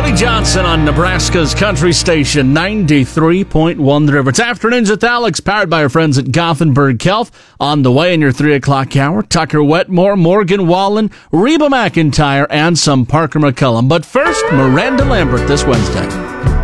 Willie Johnson on Nebraska's country station, 93.1 The River. It's Afternoons with Alex, powered by our friends at Gothenburg Kelf. On the way in your 3 o'clock hour, Tucker Wetmore, Morgan Wallen, Reba McEntire, and some Parker McCullum. But first, Miranda Lambert this Wednesday.